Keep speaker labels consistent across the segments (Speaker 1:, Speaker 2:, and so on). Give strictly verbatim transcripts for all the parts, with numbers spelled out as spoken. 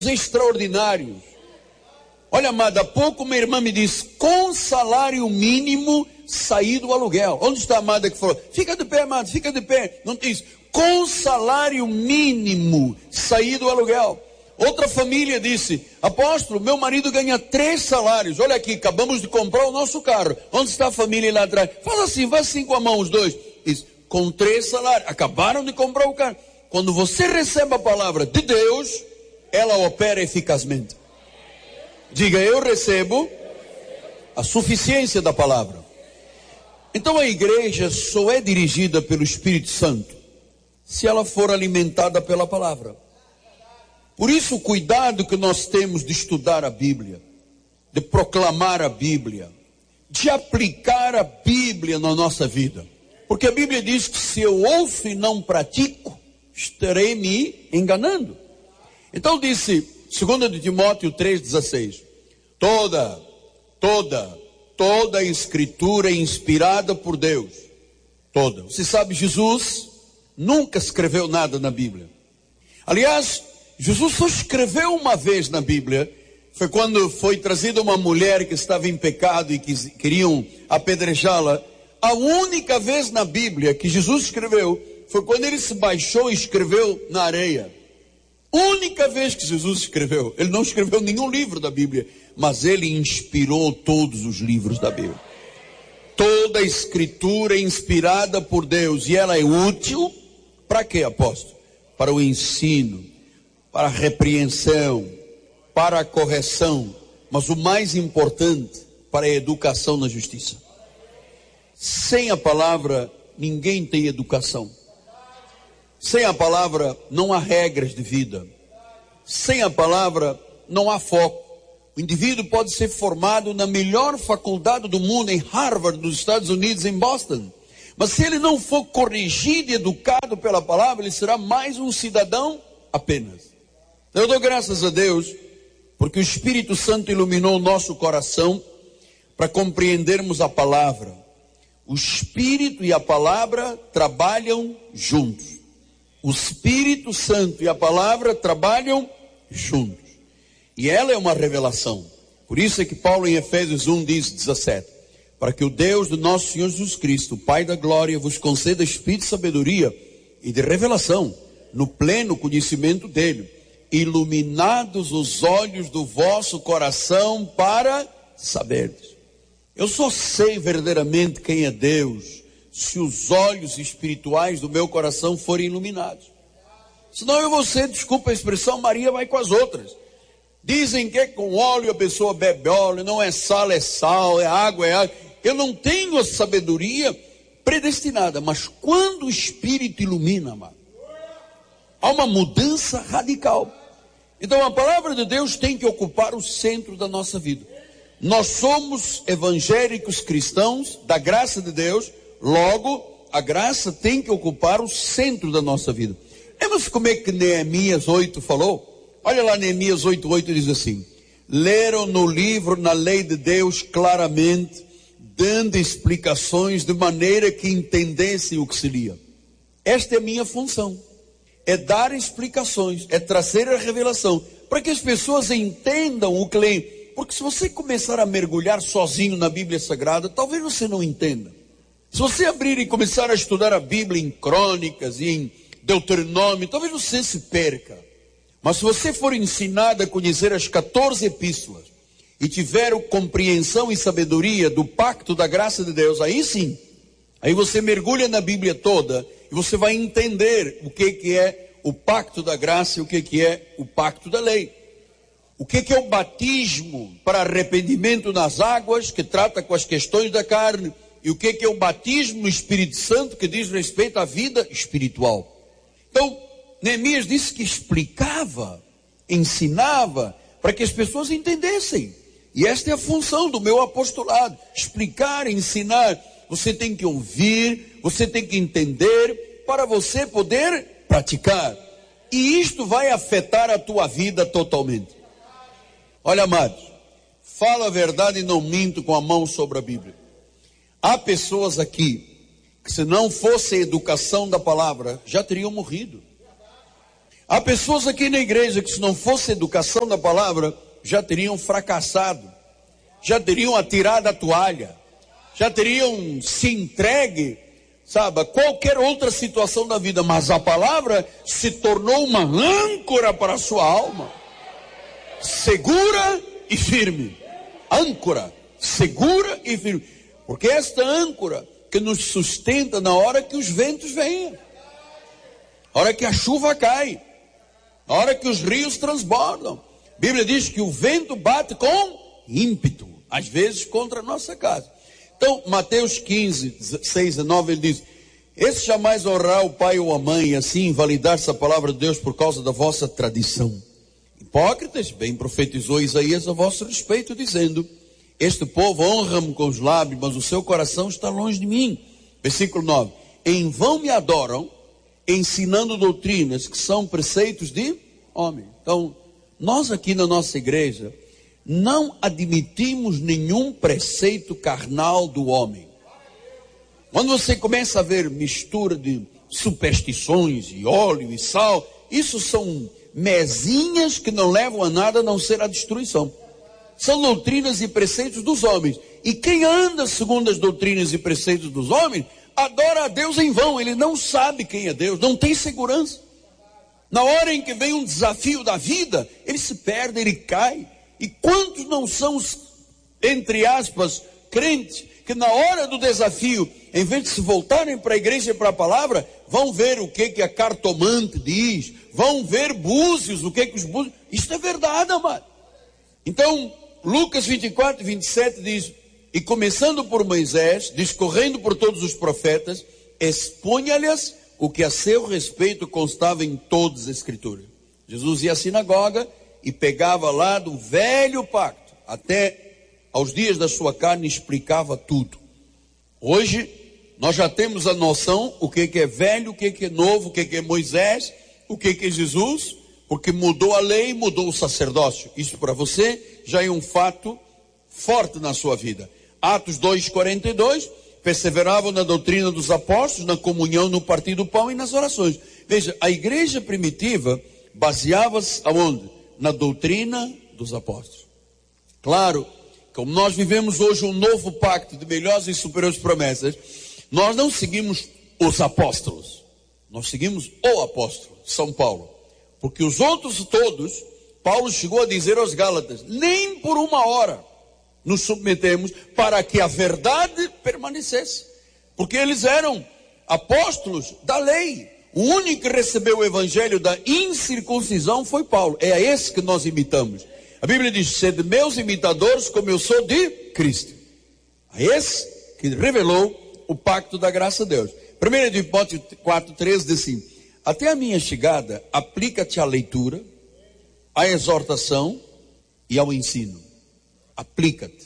Speaker 1: extraordinários. Olha, amado, há pouco uma irmã me disse, com salário mínimo sair do aluguel. Onde está a amada que falou? Fica de pé, amado, fica de pé. Não diz, com salário mínimo sair do aluguel. Outra família disse, apóstolo, meu marido ganha três salários. Olha aqui, acabamos de comprar o nosso carro. Onde está a família lá atrás? Fala assim, vai assim com a mão os dois. Diz, com três salários, acabaram de comprar o carro. Quando você recebe a palavra de Deus, ela opera eficazmente. Diga, eu recebo a suficiência da palavra. Então a igreja só é dirigida pelo Espírito Santo se ela for alimentada pela palavra. Por isso o cuidado que nós temos de estudar a Bíblia, de proclamar a Bíblia, de aplicar a Bíblia na nossa vida. Porque a Bíblia diz que se eu ouço e não pratico, estarei me enganando. Então disse, segundo de Timóteo três, dezesseis, toda, toda, toda a escritura é inspirada por Deus. Toda. Você sabe, Jesus nunca escreveu nada na Bíblia. Aliás, Jesus só escreveu uma vez na Bíblia, foi quando foi trazida uma mulher que estava em pecado e que queriam apedrejá-la. A única vez na Bíblia que Jesus escreveu foi quando ele se baixou e escreveu na areia. Única vez que Jesus escreveu. Ele não escreveu nenhum livro da Bíblia, mas ele inspirou todos os livros da Bíblia. Toda a escritura é inspirada por Deus e ela é útil para quê, apóstolo? Para o ensino, para a repreensão, para a correção, mas o mais importante, para a educação na justiça. Sem a palavra, ninguém tem educação. Sem a palavra, não há regras de vida. Sem a palavra, não há foco. O indivíduo pode ser formado na melhor faculdade do mundo, em Harvard, nos Estados Unidos, em Boston. Mas se ele não for corrigido e educado pela palavra, ele será mais um cidadão apenas. Eu dou graças a Deus, porque o Espírito Santo iluminou o nosso coração para compreendermos a palavra. O Espírito e a palavra trabalham juntos. O Espírito Santo e a palavra trabalham juntos. E ela é uma revelação. Por isso é que Paulo em Efésios um diz, dezessete. Para que o Deus do nosso Senhor Jesus Cristo, o Pai da glória, vos conceda espírito de sabedoria e de revelação, no pleno conhecimento dele, iluminados os olhos do vosso coração para saberdes. Eu só sei verdadeiramente quem é Deus se os olhos espirituais do meu coração forem iluminados. Senão eu vou ser, desculpa a expressão, Maria vai com as outras. Dizem que é com óleo a pessoa bebe óleo, não é sal, é sal, é água, é água. Eu não tenho a sabedoria predestinada, mas quando o Espírito ilumina, amado, há uma mudança radical. Então a palavra de Deus tem que ocupar o centro da nossa vida. Nós somos evangélicos cristãos da graça de Deus, logo a graça tem que ocupar o centro da nossa vida. Lembra-se como é que Neemias oito falou? Olha lá, Neemias oito, oito diz assim: leram no livro, na lei de Deus claramente, dando explicações de maneira que entendessem o que se lia. Esta é a minha função, é dar explicações, é trazer a revelação, para que as pessoas entendam o que leem. Porque se você começar a mergulhar sozinho na Bíblia Sagrada, talvez você não entenda. Se você abrir e começar a estudar a Bíblia em Crônicas e em Deuteronômio, talvez você se perca. Mas se você for ensinado a conhecer as quatorze epístolas e tiver compreensão e sabedoria do pacto da graça de Deus, aí sim, aí você mergulha na Bíblia toda e você vai entender o que, que é o pacto da graça e o que, que é o pacto da lei. O que, que é o batismo para arrependimento nas águas, que trata com as questões da carne, e o que, que é o batismo no Espírito Santo, que diz respeito à vida espiritual. Então, Neemias disse que explicava, ensinava, para que as pessoas entendessem. E esta é a função do meu apostolado: explicar, ensinar. Você tem que ouvir, você tem que entender, para você poder praticar. E isto vai afetar a tua vida totalmente. Olha, amados, falo a verdade e não minto com a mão sobre a Bíblia. Há pessoas aqui que, se não fosse a educação da palavra, já teriam morrido. Há pessoas aqui na igreja que, se não fosse educação da palavra, já teriam fracassado, já teriam atirado a toalha, já teriam se entregue, sabe, a qualquer outra situação da vida. Mas a palavra se tornou uma âncora para a sua alma, segura e firme. Âncora, segura e firme. Porque é esta âncora que nos sustenta na hora que os ventos vêm, na hora que a chuva cai, na hora que os rios transbordam. A Bíblia diz que o vento bate com ímpeto, às vezes contra a nossa casa. Então, Mateus quinze, seis a nove, ele diz: esse jamais honrará o pai ou a mãe, e assim invalidar-se a palavra de Deus por causa da vossa tradição. Hipócritas, bem profetizou Isaías a vosso respeito, dizendo: este povo honra-me com os lábios, mas o seu coração está longe de mim. Versículo nove: em vão me adoram, ensinando doutrinas que são preceitos de homem. Então, nós aqui na nossa igreja não admitimos nenhum preceito carnal do homem. Quando você começa a ver mistura de superstições e óleo e sal, isso são mezinhas que não levam a nada a não ser a destruição. São doutrinas e preceitos dos homens. E quem anda segundo as doutrinas e preceitos dos homens, adora a Deus em vão. Ele não sabe quem é Deus, não tem segurança. Na hora em que vem um desafio da vida, ele se perde, ele cai. E quantos não são os, entre aspas, crentes, que na hora do desafio, em vez de se voltarem para a igreja e para a palavra, vão ver o que, que a cartomante diz, vão ver búzios, o que, que os búzios... Isso é verdade, amado. Então, Lucas vinte e quatro, vinte e sete diz: e começando por Moisés, discorrendo por todos os profetas, expunha-lhes o que a seu respeito constava em todas as escrituras. Jesus ia à sinagoga e pegava lá do velho pacto, até aos dias da sua carne, explicava tudo. Hoje, nós já temos a noção o que é velho, o que é novo, o que é Moisés, o que é Jesus, porque mudou a lei, mudou o sacerdócio. Isso para você já é um fato forte na sua vida. Atos dois, quarenta e dois, perseveravam na doutrina dos apóstolos, na comunhão, no partir do pão e nas orações. Veja, a igreja primitiva baseava-se aonde? Na doutrina dos apóstolos. Claro, como nós vivemos hoje um novo pacto de melhores e superiores promessas, nós não seguimos os apóstolos, nós seguimos o apóstolo, São Paulo. Porque os outros todos, Paulo chegou a dizer aos Gálatas: nem por uma hora nos submetemos para que a verdade permanecesse. Porque eles eram apóstolos da lei. O único que recebeu o evangelho da incircuncisão foi Paulo. É a esse que nós imitamos. A Bíblia diz: sede meus imitadores como eu sou de Cristo. A esse que revelou o pacto da graça de Deus. primeiro Timóteo quatro, treze diz assim: até a minha chegada, aplica-te à leitura, à exortação e ao ensino. Aplica-te.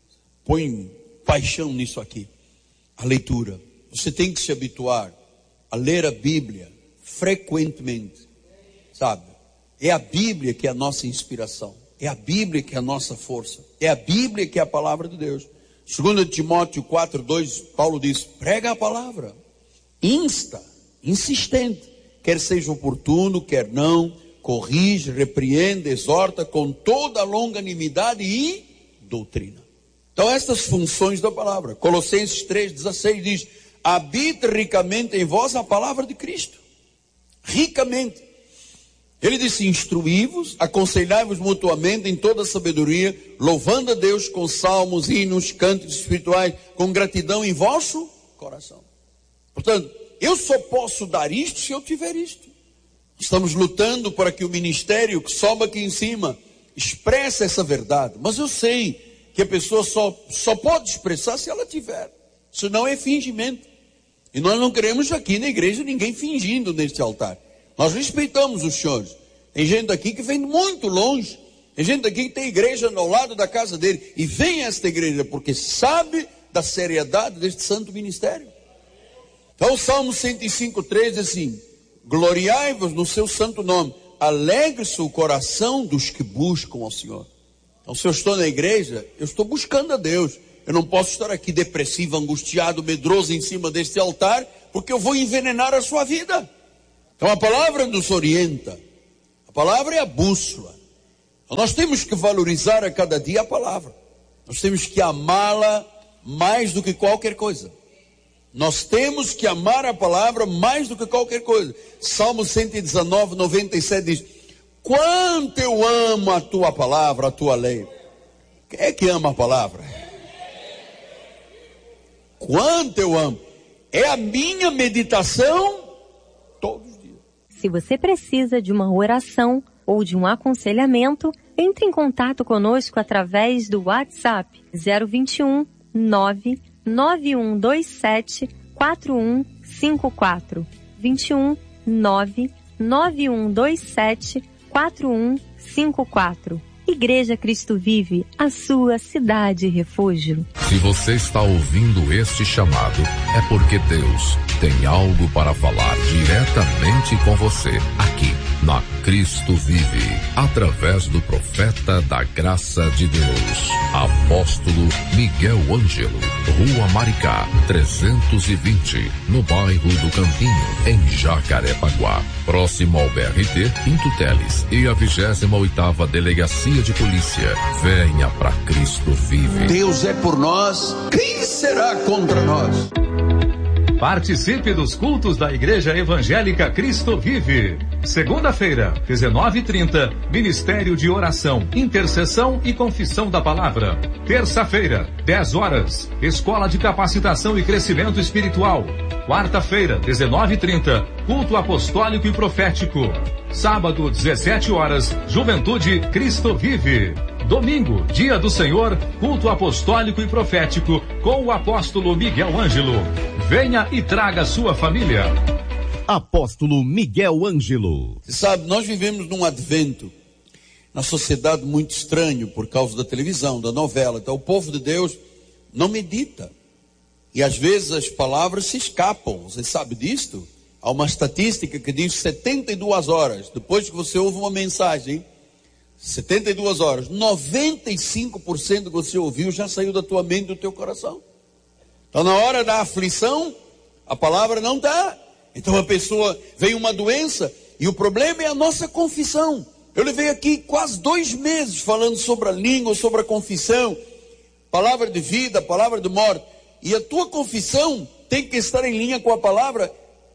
Speaker 1: Põe paixão nisso aqui. A leitura. Você tem que se habituar a ler a Bíblia frequentemente. Sabe? É a Bíblia que é a nossa inspiração. É a Bíblia que é a nossa força. É a Bíblia que é a palavra de Deus. segundo Timóteo quatro, dois, Paulo diz: prega a palavra. Insta, insistente. Quer seja oportuno, quer não. Corrige, repreende, exorta com toda a longanimidade e doutrina. Então, estas funções da palavra. Colossenses três, dezesseis diz: habita ricamente em vós a palavra de Cristo. Ricamente. Ele disse: instruí-vos, aconselhai-vos mutuamente em toda a sabedoria, louvando a Deus com salmos, hinos, cânticos espirituais, com gratidão em vosso coração. Portanto, eu só posso dar isto se eu tiver isto. Estamos lutando para que o ministério que sobe aqui em cima expresse essa verdade. Mas eu sei que a pessoa só, só pode expressar se ela tiver. Senão é fingimento. E nós não queremos aqui na igreja ninguém fingindo neste altar. Nós respeitamos os senhores. Tem gente aqui que vem muito longe. Tem gente aqui que tem igreja ao lado da casa dele. E vem a esta igreja porque sabe da seriedade deste santo ministério. Então o Salmo cento e cinco, três diz assim: gloriai-vos no seu santo nome. Alegre-se o coração dos que buscam ao Senhor. Então, se eu estou na igreja, eu estou buscando a Deus. Eu não posso estar aqui depressivo, angustiado, medroso em cima deste altar, porque eu vou envenenar a sua vida. Então a palavra nos orienta. palavra é a bússola. Então, nós temos que valorizar a cada dia a palavra. Nós temos que amá-la mais do que qualquer coisa. Nós temos que amar a palavra mais do que qualquer coisa. Salmo cento e dezenove, noventa e sete diz: quanto eu amo a tua palavra, a tua lei. Quem é que ama a palavra? Quanto eu amo. É a minha meditação todos os dias.
Speaker 2: Se você precisa de uma oração ou de um aconselhamento, entre em contato conosco através do WhatsApp zero vinte e um, nove nove um dois sete, quatro um cinco quatro. vinte e um, nove nove um dois sete, quatro um cinco quatro. Igreja Cristo Vive, a sua cidade refúgio.
Speaker 3: Se você está ouvindo este chamado, é porque Deus tem algo para falar diretamente com você, aqui na Cristo Vive, através do profeta da graça de Deus, apóstolo Miguel Ângelo, Rua Maricá, trezentos e vinte, no bairro do Campinho, em Jacarepaguá, próximo ao B R T, Pinto Teles e a vigésima oitava Delegacia de Polícia. Venha para Cristo Vive.
Speaker 1: Deus é por nós, quem será contra nós?
Speaker 4: Participe dos cultos da Igreja Evangélica Cristo Vive. Segunda-feira, dezenove e trinta, Ministério de Oração, Intercessão e Confissão da Palavra. Terça-feira, dez horas, Escola de Capacitação e Crescimento Espiritual. Quarta-feira, dezenove e trinta, Culto Apostólico e Profético. Sábado, dezessete horas, Juventude Cristo Vive. Domingo, Dia do Senhor, Culto Apostólico e Profético, com o apóstolo Miguel Ângelo. Venha e traga sua família.
Speaker 5: Apóstolo Miguel Ângelo.
Speaker 1: Você sabe, nós vivemos num advento, na sociedade muito estranho, por causa da televisão, da novela. Então o povo de Deus não medita. E às vezes as palavras se escapam. Você sabe disto? Há uma estatística que diz setenta e duas horas, depois que você ouve uma mensagem, setenta e duas horas, noventa e cinco por cento que você ouviu já saiu da tua mente e do teu coração. Então na hora da aflição, a palavra não está. Então a pessoa, vem uma doença, e o problema é a nossa confissão. Eu levei aqui quase dois meses falando sobre a língua, sobre a confissão, palavra de vida, palavra de morte. E a tua confissão tem que estar em linha com a palavra,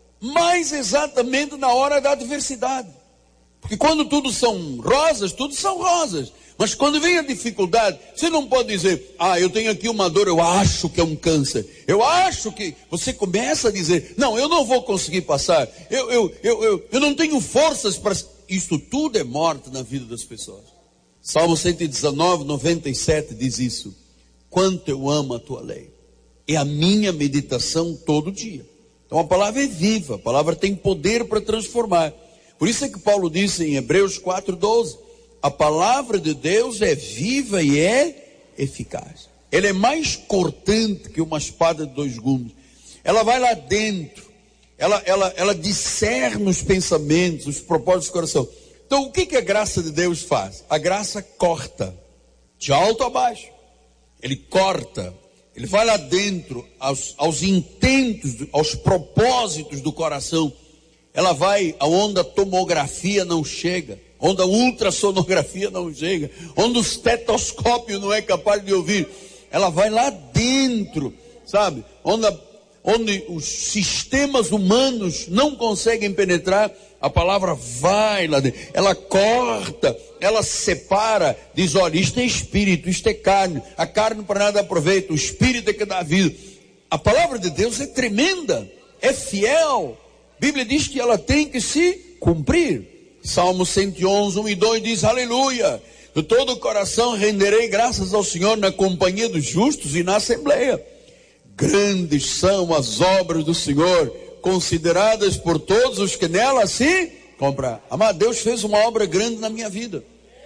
Speaker 1: mais exatamente na hora da adversidade. Porque quando tudo são rosas, tudo são rosas. Mas quando vem a dificuldade, você não pode dizer: ah, eu tenho aqui uma dor, eu acho que é um câncer. Eu acho que... Você começa a dizer: não, eu não vou conseguir passar. Eu, eu, eu, eu, eu não tenho forças para... Isso tudo é morte na vida das pessoas. Salmo cento e dezenove, noventa e sete diz isso: quanto eu amo a tua lei. É a minha meditação todo dia. Então a palavra é viva, a palavra tem poder para transformar. Por isso é que Paulo disse em Hebreus quatro, doze, a palavra de Deus é viva e é eficaz. Ela é mais cortante que uma espada de dois gumes. Ela vai lá dentro, ela, ela, ela discerne os pensamentos, os propósitos do coração. Então o que, que a graça de Deus faz? A graça corta, de alto a baixo. Ele corta. Ele vai lá dentro, aos, aos intentos, aos propósitos do coração. Ela vai aonde a tomografia não chega, onde a ultrassonografia não chega, onde o estetoscópio não é capaz de ouvir. Ela vai lá dentro, sabe? Onde, a, onde os sistemas humanos não conseguem penetrar, a palavra vai lá dentro. Ela corta, ela separa, diz: olha, isto é espírito, isto é carne. A carne para nada aproveita, o espírito é que dá vida. A palavra de Deus é tremenda, é fiel. A Bíblia diz que ela tem que se cumprir. Salmo cento e onze, um e dois diz: aleluia, de todo o coração renderei graças ao Senhor na companhia dos justos e na assembleia. Grandes são as obras do Senhor, consideradas por todos os que nela se comprar. Amado, Deus fez uma obra grande na minha vida.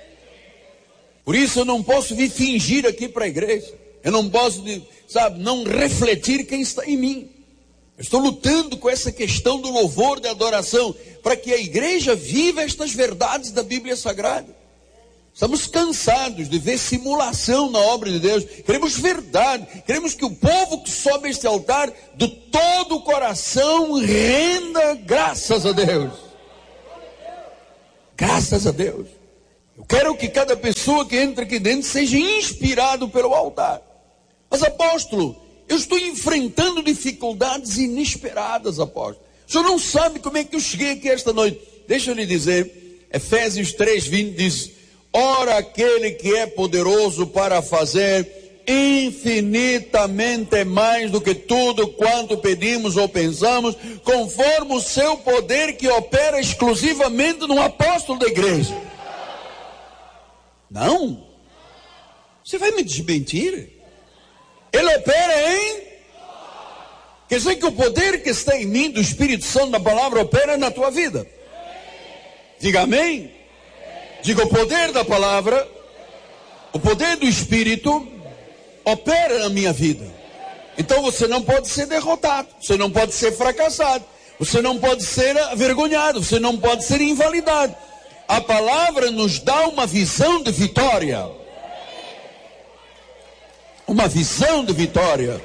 Speaker 1: Por isso eu não posso vir fingir aqui para a igreja. Eu não posso, sabe, não refletir quem está em mim. Eu estou lutando com essa questão do louvor, da adoração, para que a igreja viva estas verdades da Bíblia Sagrada. Estamos cansados de ver simulação na obra de Deus. Queremos verdade. Queremos que o povo que sobe este altar, de todo o coração, renda graças a Deus. Graças a Deus. Eu quero que cada pessoa que entra aqui dentro seja inspirado pelo altar. Mas apóstolo, eu estou enfrentando dificuldades inesperadas, apóstolo. O senhor não sabe como é que eu cheguei aqui esta noite. Deixa eu lhe dizer, Efésios três, vinte diz: ora aquele que é poderoso para fazer infinitamente mais do que tudo quanto pedimos ou pensamos, conforme o seu poder que opera exclusivamente no apóstolo da igreja. Não? Você vai me desmentir? Ele opera em... Quer dizer que o poder que está em mim, do Espírito Santo, da palavra, opera na tua vida. Diga amém. Diga, o poder da palavra, o poder do Espírito, opera na minha vida. Então você não pode ser derrotado, você não pode ser fracassado, você não pode ser avergonhado, você não pode ser invalidado. A palavra nos dá uma visão de vitória. Uma visão de vitória.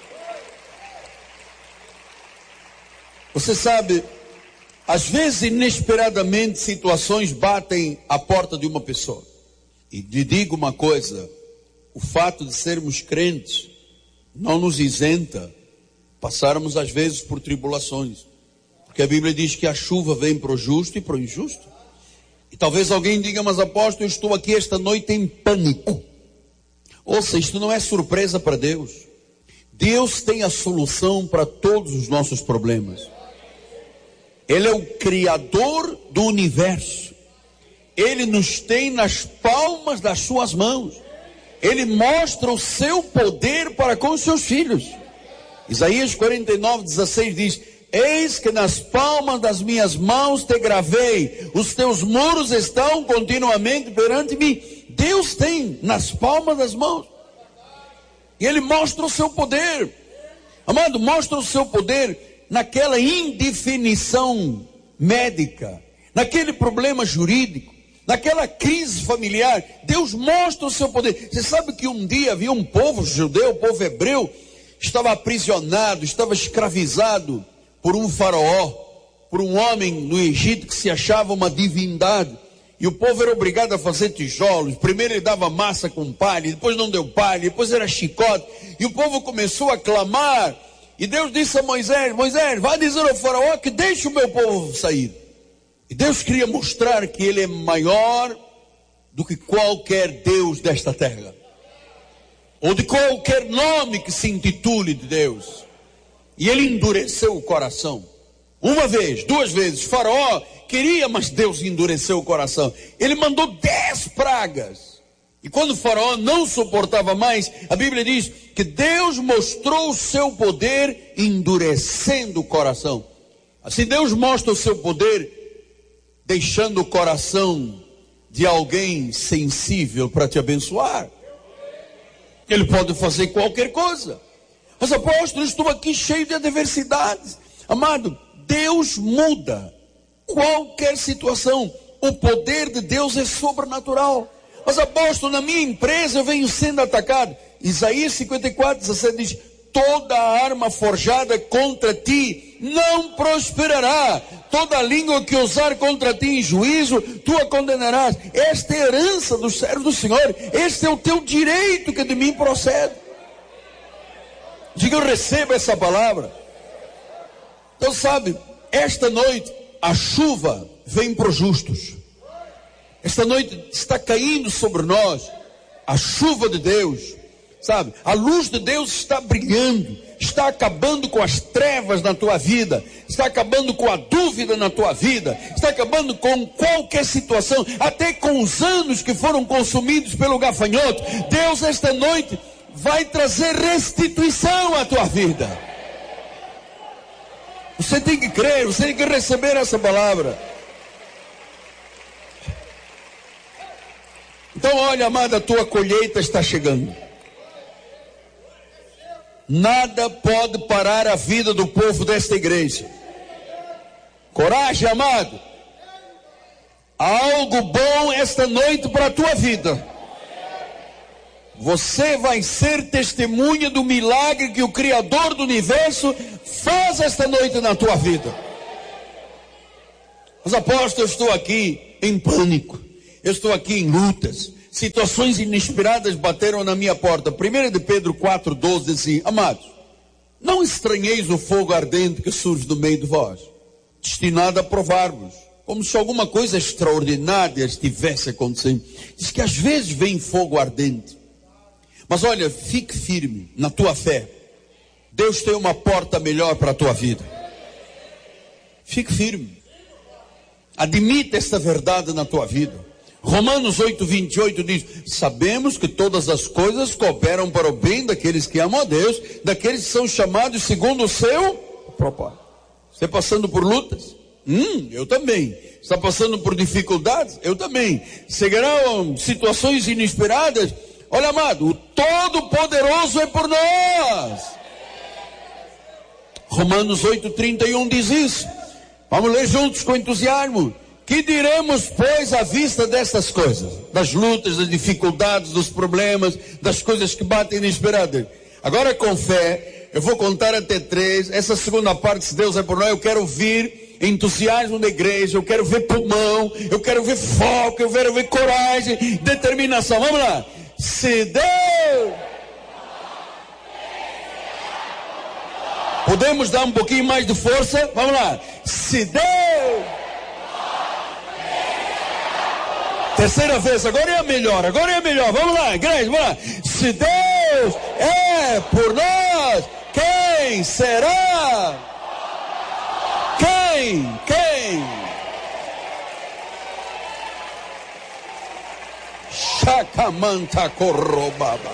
Speaker 1: Você sabe, às vezes inesperadamente situações batem à porta de uma pessoa. E lhe digo uma coisa, o fato de sermos crentes não nos isenta passarmos às vezes por tribulações. Porque a Bíblia diz que a chuva vem para o justo e para o injusto. E talvez alguém diga, mas apóstolo, eu estou aqui esta noite em pânico. Ouça, isto não é surpresa para Deus. Deus tem a solução para todos os nossos problemas. Ele é o Criador do universo. Ele nos tem nas palmas das suas mãos. Ele mostra o seu poder para com os seus filhos. Isaías quarenta e nove, dezesseis diz: eis que nas palmas das minhas mãos te gravei, os teus muros estão continuamente perante mim. Deus tem nas palmas das mãos. E Ele mostra o seu poder. Amado, mostra o seu poder naquela indefinição médica, naquele problema jurídico, naquela crise familiar. Deus mostra o seu poder. Você sabe que um dia havia um povo judeu, o povo hebreu, estava aprisionado, estava escravizado por um faraó, por um homem no Egito que se achava uma divindade. E o povo era obrigado a fazer tijolos. Primeiro ele dava massa com palha, depois não deu palha, depois era chicote. E o povo começou a clamar. E Deus disse a Moisés: Moisés, vai dizer ao faraó que deixe o meu povo sair. E Deus queria mostrar que Ele é maior do que qualquer Deus desta terra, ou de qualquer nome que se intitule de Deus. E Ele endureceu o coração. Uma vez, duas vezes, faraó queria, mas Deus endureceu o coração. Ele mandou dez pragas. E quando o faraó não suportava mais, a Bíblia diz que Deus mostrou o seu poder endurecendo o coração. Assim Deus mostra o seu poder deixando o coração de alguém sensível para te abençoar. Ele pode fazer qualquer coisa. Mas apóstolo, estou aqui cheio de adversidades. Amado, Deus muda qualquer situação. O poder de Deus é sobrenatural. Mas apóstolo, na minha empresa eu venho sendo atacado. Isaías cinquenta e quatro, dezessete diz: toda arma forjada contra ti não prosperará. Toda língua que usar contra ti em juízo, tu a condenarás. Esta é a herança dos servos do Senhor. Este é o teu direito que de mim procede. Diga, eu recebo essa palavra. Então sabe, esta noite a chuva vem para os justos. Esta noite está caindo sobre nós a chuva de Deus, sabe? A luz de Deus está brilhando, está acabando com as trevas na tua vida, está acabando com a dúvida na tua vida, está acabando com qualquer situação, até com os anos que foram consumidos pelo gafanhoto. Deus esta noite vai trazer restituição à tua vida. Você tem que crer, você tem que receber essa palavra. Então olha, amada, a tua colheita está chegando. Nada pode parar a vida do povo desta igreja. Coragem, amado. Há algo bom esta noite para a tua vida. Você vai ser testemunha do milagre que o Criador do universo faz esta noite na tua vida. Mas apóstolo, eu estou aqui em pânico. Eu estou aqui em lutas. Situações inesperadas bateram na minha porta. primeira de Pedro quatro, doze diz assim: amados, não estranheis o fogo ardente que surge do meio de vós, destinado a provar-vos, como se alguma coisa extraordinária estivesse acontecendo. Diz que às vezes vem fogo ardente. Mas olha, fique firme na tua fé. Deus tem uma porta melhor para a tua vida. Fique firme. Admita esta verdade na tua vida. Romanos oito, vinte e oito diz: sabemos que todas as coisas cooperam para o bem daqueles que amam a Deus, daqueles que são chamados segundo o seu propósito. Você está passando por lutas? Hum, eu também. Está passando por dificuldades? Eu também. Chegarão situações inesperadas? Olha, amado, o Todo-Poderoso é por nós. Romanos oito, trinta e um diz isso. Vamos ler juntos com entusiasmo. Que diremos, pois, à vista destas coisas? Das lutas, das dificuldades, dos problemas, das coisas que batem inesperadas. Agora com fé, eu vou contar até três. Essa segunda parte, se Deus é por nós, eu quero ouvir entusiasmo da igreja, eu quero ver pulmão, eu quero ver foco, eu quero ver coragem, determinação. Vamos lá. Se Deus... Podemos dar um pouquinho mais de força? Vamos lá. Se Deus... Terceira vez, agora é a melhor, agora é a melhor. Vamos lá, igreja, vamos lá. Se Deus é por nós, quem será? Quem? Quem? Chacamanta corrobaba.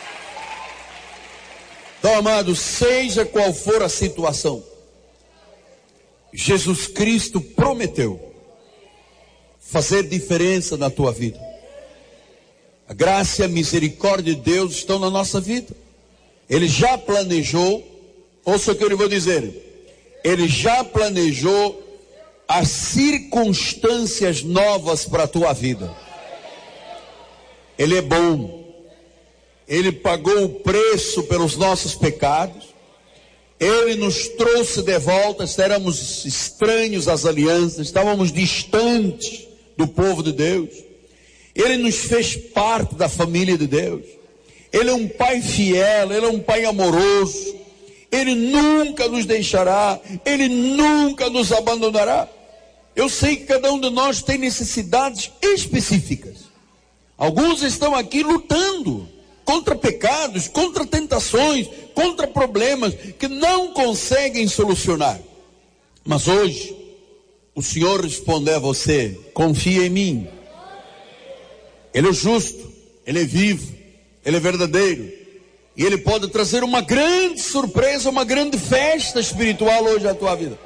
Speaker 1: Então, amado, seja qual for a situação, Jesus Cristo prometeu fazer diferença na tua vida. A graça e a misericórdia de Deus estão na nossa vida. Ele já planejou, ouça o que eu lhe vou dizer, Ele já planejou as circunstâncias novas para a tua vida. Ele é bom. Ele pagou o preço pelos nossos pecados. Ele nos trouxe de volta. Éramos estranhos às alianças, estávamos distantes do povo de Deus. Ele nos fez parte da família de Deus. Ele é um pai fiel, Ele é um pai amoroso. Ele nunca nos deixará, Ele nunca nos abandonará. Eu sei que cada um de nós tem necessidades específicas. Alguns estão aqui lutando contra pecados, contra tentações, contra problemas que não conseguem solucionar. Mas hoje, o Senhor responde a você: confia em mim. Ele é justo, Ele é vivo, Ele é verdadeiro. E Ele pode trazer uma grande surpresa, uma grande festa espiritual hoje à tua vida.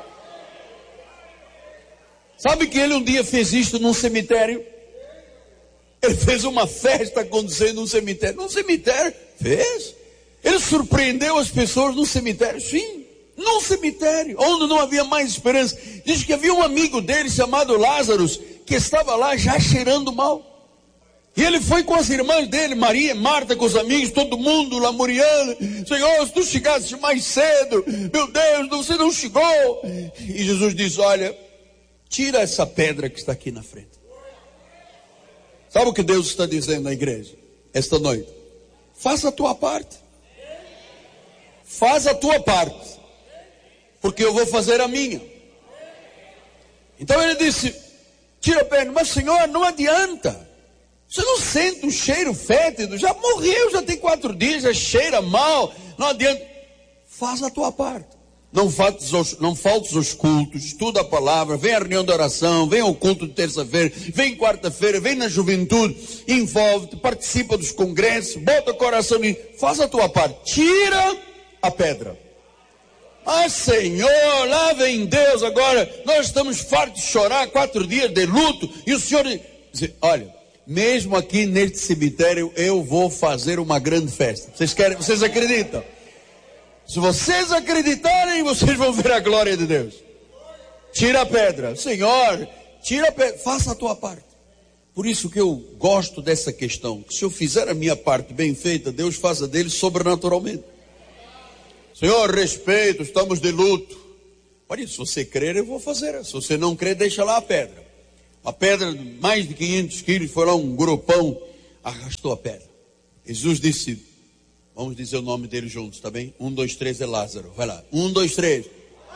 Speaker 1: Sabe que Ele um dia fez isto num cemitério? Ele fez uma festa acontecendo num cemitério. Num cemitério? Fez. Ele surpreendeu as pessoas no cemitério. Sim. Num cemitério, onde não havia mais esperança. Diz que havia um amigo dele chamado Lázaro, que estava lá já cheirando mal. E ele foi com as irmãs dele, Maria, Marta, com os amigos, todo mundo lamuriando. Senhor, se tu chegasses mais cedo, meu Deus, você não chegou. E Jesus diz: olha, tira essa pedra que está aqui na frente. Sabe o que Deus está dizendo na igreja esta noite? Faça a tua parte. Faz a tua parte. Porque eu vou fazer a minha. Então ele disse: tira a pedra. Mas Senhor, não adianta. Você não sente um cheiro fétido? Já morreu, já tem quatro dias, já cheira mal. Não adianta. Faz a tua parte. Não faltes aos, não faltes aos cultos, estuda a palavra, vem à reunião de oração, vem ao culto de terça-feira, vem quarta-feira, vem na juventude, envolve-te, participa dos congressos, bota o coração e faz a tua parte. Tira a pedra. Ah, Senhor, lá vem Deus agora, nós estamos fartos de chorar, quatro dias de luto, e o Senhor diz: olha, mesmo aqui neste cemitério, eu vou fazer uma grande festa. Vocês querem, vocês acreditam? Se vocês acreditarem, vocês vão ver a glória de Deus. Tira a pedra. Senhor, tira a pedra, faça a tua parte. Por isso que eu gosto dessa questão, que se eu fizer a minha parte bem feita, Deus faz a dele sobrenaturalmente. Senhor, respeito, estamos de luto. Olha, se você crer, eu vou fazer. Se você não crer, deixa lá a pedra. Uma pedra de mais de quinhentos quilos, foi lá um grupão, arrastou a pedra. Jesus disse, vamos dizer o nome dele juntos, tá bem? Um, dois, três, é Lázaro. Vai lá. Um, dois, três.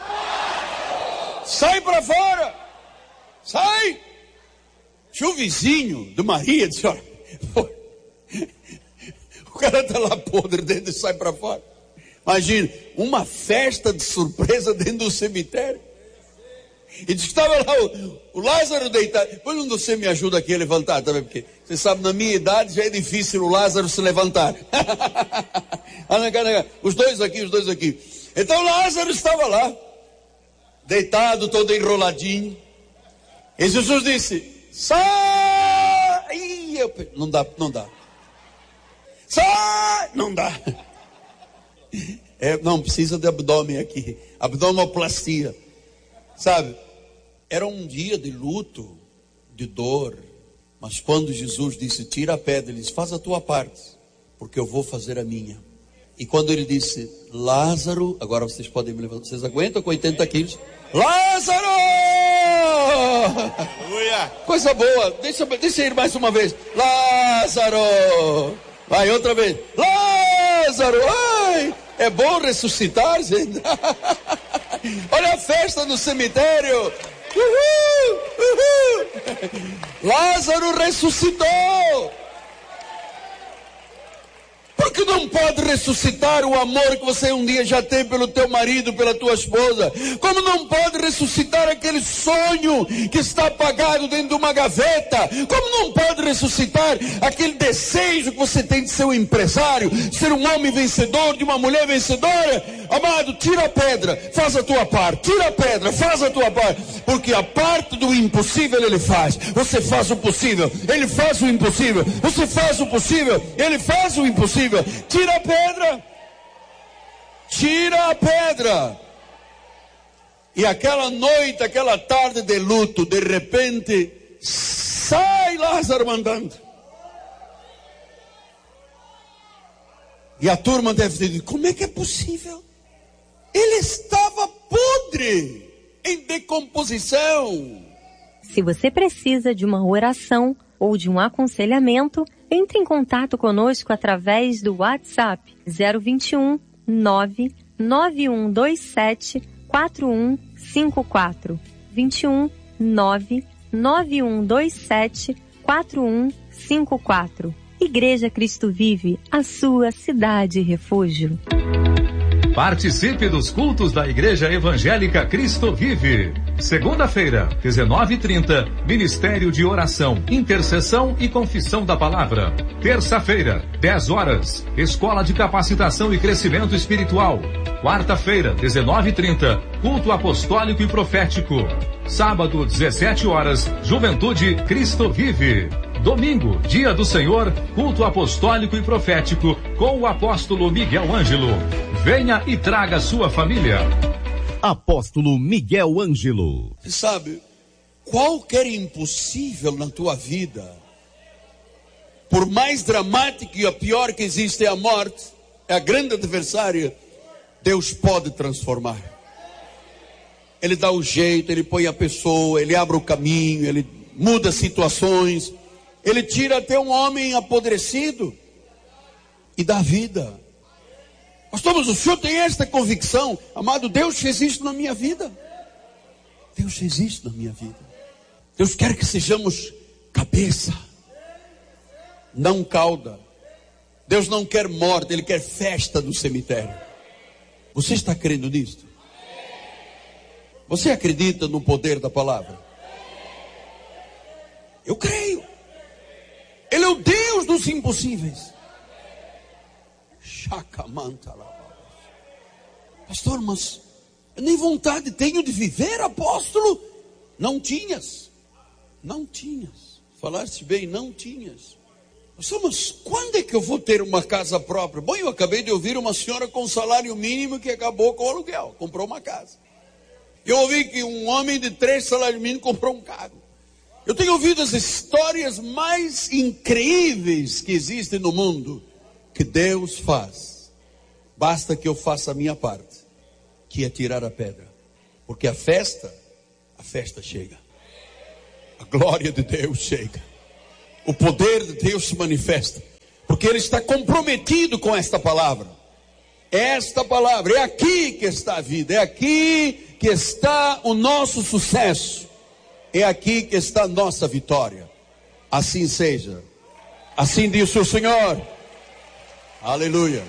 Speaker 1: Sai para fora! Sai! Tinha o vizinho de Maria, disse, olha, o cara está lá podre dentro e sai para fora. Imagina, uma festa de surpresa dentro do cemitério. E disse que estava lá o, o Lázaro deitado. Depois um de você me ajuda aqui a levantar, tá vendo? Porque você sabe, na minha idade já é difícil o Lázaro se levantar. Os dois aqui, os dois aqui. Então Lázaro estava lá, deitado, todo enroladinho. E Jesus disse, sai! Ih, eu... Não dá, não dá. Sai! Não dá. É, não, precisa de abdômen aqui. Abdominoplastia. Sabe? Era um dia de luto, de dor. Mas quando Jesus disse, tira a pedra, ele disse, faz a tua parte, porque eu vou fazer a minha. E quando ele disse, Lázaro, agora vocês podem me levantar, vocês aguentam com oitenta quilos? Lázaro! Aleluia! Coisa boa, deixa, deixa eu ir mais uma vez. Lázaro! Vai, outra vez. Lázaro! Ai, é bom ressuscitar, gente. Olha a festa no cemitério. Uhul, uhul. Lázaro ressuscitou. Porque não pode ressuscitar o amor que você um dia já tem pelo teu marido, pela tua esposa? Como não pode ressuscitar aquele sonho que está apagado dentro de uma gaveta? Como não pode ressuscitar aquele desejo que você tem de ser um empresário, ser um homem vencedor, de uma mulher vencedora? Amado, tira a pedra, faz a tua parte. Tira a pedra, faz a tua parte. Porque a parte do impossível ele faz. Você faz o possível, ele faz o impossível. Você faz o possível, ele faz o impossível. Tira a pedra. Tira a pedra. E aquela noite, aquela tarde de luto, de repente, sai Lázaro mandando. E a turma deve ter dito, como é que é possível? Ele estava podre, em decomposição.
Speaker 2: Se você precisa de uma oração ou de um aconselhamento, entre em contato conosco através do WhatsApp zero vinte e um, nove nove um dois sete, quatro um cinco quatro. vinte e um, nove nove um dois sete, quatro um cinco quatro. Igreja Cristo Vive, a sua cidade refúgio.
Speaker 4: Participe dos cultos da Igreja Evangélica Cristo Vive. Segunda-feira, dezenove e trinta, Ministério de Oração, Intercessão e Confissão da Palavra. Terça-feira, dez horas, Escola de Capacitação e Crescimento Espiritual. Quarta-feira, dezenove e trinta, Culto Apostólico e Profético. Sábado, dezessete horas, Juventude Cristo Vive. Domingo, Dia do Senhor, Culto Apostólico e Profético, com o apóstolo Miguel Ângelo. Venha e traga sua família.
Speaker 5: Apóstolo Miguel Ângelo.
Speaker 1: Você sabe, qualquer impossível na tua vida, por mais dramático e a pior que existe é a morte, é a grande adversária, Deus pode transformar. Ele dá o jeito, ele põe a pessoa, ele abre o caminho, ele muda situações, ele tira até um homem apodrecido e dá vida. Pastor, mas o senhor tem esta convicção? Amado, Deus fez isso na minha vida. Deus fez isso na minha vida. Deus quer que sejamos cabeça, não cauda. Deus não quer morte, Ele quer festa no cemitério. Você está crendo nisto? Você acredita no poder da palavra? Eu creio. Ele é o Deus dos impossíveis. Pastor, mas eu nem vontade tenho de viver, apóstolo. Não tinhas. Não tinhas. Falaste bem, não tinhas. Pastor, mas quando é que eu vou ter uma casa própria? Bom, eu acabei de ouvir uma senhora com salário mínimo que acabou com o aluguel. Comprou uma casa. Eu ouvi que um homem de três salários mínimos comprou um carro. Eu tenho ouvido as histórias mais incríveis que existem no mundo, que Deus faz. Basta que eu faça a minha parte, que é tirar a pedra. Porque a festa, a festa chega. a glória de Deus chega. O poder de Deus se manifesta. Porque Ele está comprometido com esta palavra. Esta palavra, é aqui que está a vida. É aqui que está o nosso sucesso. É aqui que está a nossa vitória. Assim seja. Assim diz o Senhor. Aleluia.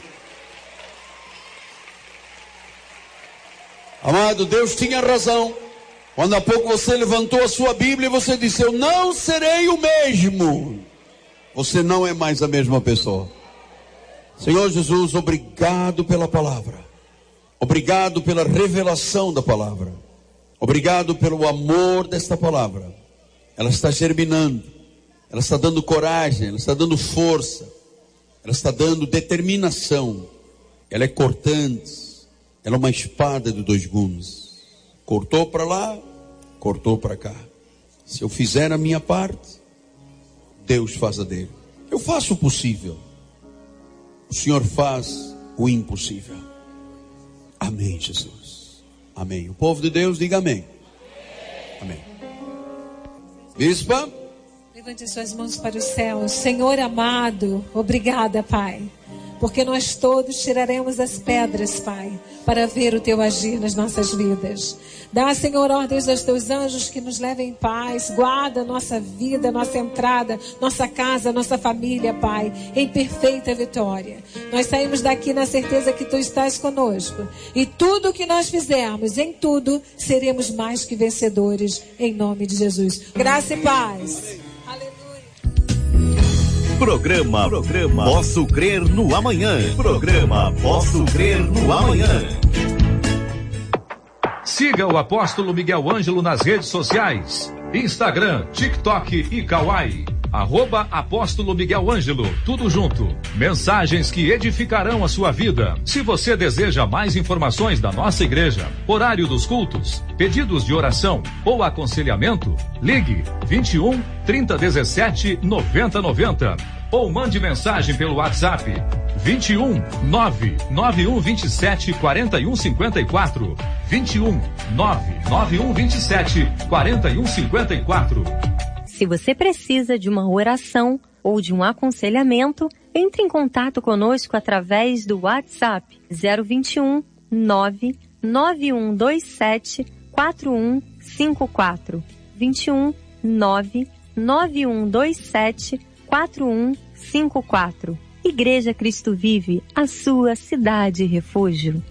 Speaker 1: Amado, Deus tinha razão. Quando há pouco você levantou a sua Bíblia e você disse: eu não serei o mesmo. Você não é mais a mesma pessoa. Senhor Jesus, obrigado pela palavra. Obrigado pela revelação da palavra. Obrigado pelo amor desta palavra. Ela está germinando. Ela está dando coragem. Ela está dando força. Ela está dando determinação. Ela é cortante. Ela é uma espada de dois gumes. Cortou para lá, cortou para cá. Se eu fizer a minha parte, Deus faz a dele. Eu faço o possível. O Senhor faz o impossível. Amém, Jesus. Amém. O povo de Deus diga amém. Amém. Bispa,
Speaker 6: levante suas mãos para o céu. Senhor amado, obrigada, Pai. Porque nós todos tiraremos as pedras, Pai, para ver o Teu agir nas nossas vidas. Dá, Senhor, ordens aos Teus anjos que nos levem em paz. Guarda nossa vida, nossa entrada, nossa casa, nossa família, Pai, em perfeita vitória. Nós saímos daqui na certeza que Tu estás conosco. E tudo que nós fizermos, em tudo, seremos mais que vencedores, em nome de Jesus. Graça e paz.
Speaker 5: Programa, programa Posso Crer no Amanhã. Programa Posso Crer no Amanhã.
Speaker 4: Siga o Apóstolo Miguel Ângelo nas redes sociais. Instagram, TikTok e Kawai. Arroba Apóstolo Miguel Ângelo, tudo junto. Mensagens que edificarão a sua vida. Se você deseja mais informações da nossa igreja, horário dos cultos, pedidos de oração ou aconselhamento, ligue vinte e um, trinta, dezessete, noventa, noventa ou mande mensagem pelo WhatsApp vinte e um, nove nove um vinte e sete, quarenta e um cinquenta e quatro. vinte e um, nove nove um vinte e sete, quarenta e um cinquenta e quatro.
Speaker 2: Se você precisa de uma oração ou de um aconselhamento, entre em contato conosco através do WhatsApp zero vinte e um, nove nove um dois sete, quatro um cinco quatro. vinte e um, nove nove um dois sete, quatro um cinco quatro. Igreja Cristo Vive, a sua cidade refúgio.